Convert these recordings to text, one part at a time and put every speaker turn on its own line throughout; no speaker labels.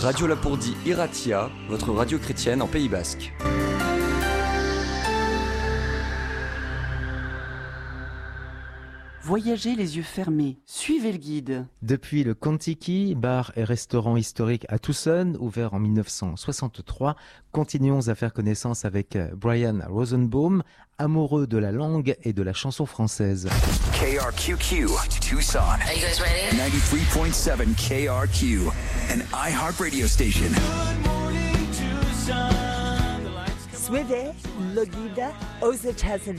Radio Lapourdie Iratia, votre radio chrétienne en Pays Basque.
Voyagez les yeux fermés, suivez le guide.
Depuis le Kon-Tiki, bar et restaurant historique à Tucson, ouvert en 1963, continuons à faire connaissance avec Brian Rosenbaum, amoureux de la langue et de la chanson française.
KRQQ, Tucson.
Are you guys ready?
93.7 KRQ, an iHeart radio station.
Suivez le guide aux États-Unis.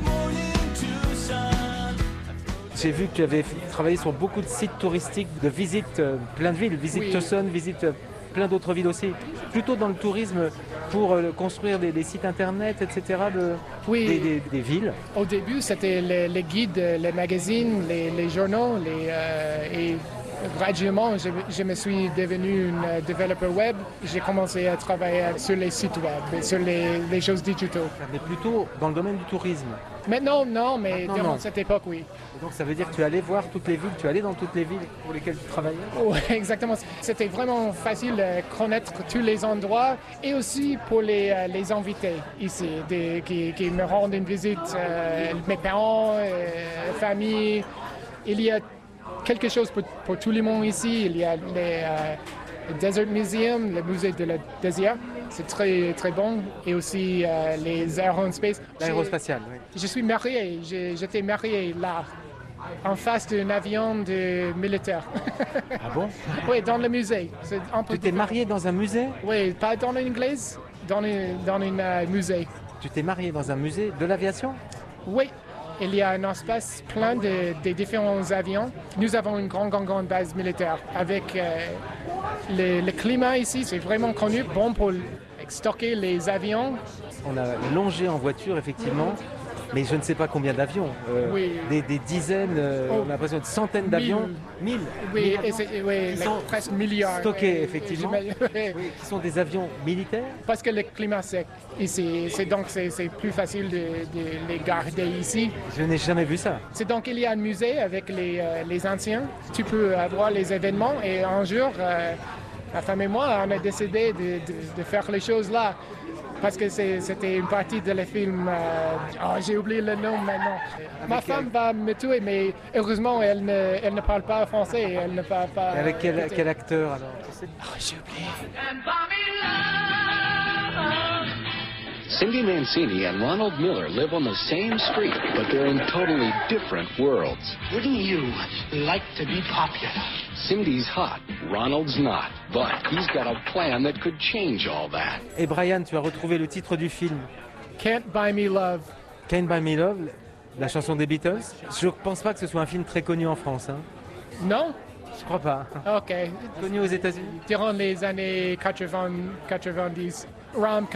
J'ai vu que tu avais travaillé sur beaucoup de sites touristiques, de visites, plein de villes, visite Tucson, visite plein d'autres villes aussi. Plutôt dans le tourisme pour construire des sites internet, etc. Des villes.
Au début, c'était les guides, les magazines, les journaux, et graduellement, je me suis devenu un développeur web. J'ai commencé à travailler sur les sites web, sur les choses digitales.
Mais plutôt dans le domaine du tourisme.
Maintenant, non, mais durant cette époque, oui.
Et donc ça veut dire que tu allais voir toutes les villes, tu allais dans toutes les villes pour lesquelles tu travaillais?
Oui, exactement. C'était vraiment facile de connaître tous les endroits et aussi pour les invités ici, qui me rendent une visite, mes parents, famille. Il y a quelque chose pour tout le monde ici. Il y a le Desert Museum, le musée de la désert. C'est très, très bon. Et aussi les aerospace.
L'aérospatiale, oui.
Je suis marié. J'étais marié là, en face d'un avion de militaire.
Ah bon?
Oui, dans le musée.
Tu t'es marié dans un musée?
Oui, pas dans une église, dans un musée.
Tu t'es marié dans un musée de l'aviation?
Oui. Il y a un espace plein de différents avions. Nous avons une grande base militaire avec le climat ici. C'est vraiment connu, bon pour stocker les avions.
On a longé en voiture, effectivement, mais je ne sais pas combien d'avions. Des dizaines, on a l'impression de centaines d'avions. 1000.
Oui,
qui sont
presque milliards.
Stockés, effectivement. Qui sont des avions militaires.
Parce que le climat sec ici, c'est plus facile de les garder ici.
Je n'ai jamais vu ça.
C'est donc il y a un musée avec les anciens. Tu peux avoir les événements et un jour, ma femme et moi, on a décidé de faire les choses là. Parce que c'était une partie de le film. J'ai oublié le nom maintenant. Ma femme va me tuer, mais heureusement, elle ne parle pas français. Elle ne parle pas.
Et avec quel acteur alors?
J'ai oublié.
Cindy Mancini and Ronald Miller live on the same street, but they're in totally different worlds.
Wouldn't you like to be popular?
Cindy's hot, Ronald's not, but he's got a plan that could change all that.
Et Brian, tu as retrouvé le titre du film?
Can't Buy Me Love.
Can't Buy Me Love, la chanson des Beatles. Je ne pense pas que ce soit un film très connu en France. Hein.
Non?
Je crois pas.
OK.
Connu aux États-Unis?
Durant les années 90, rom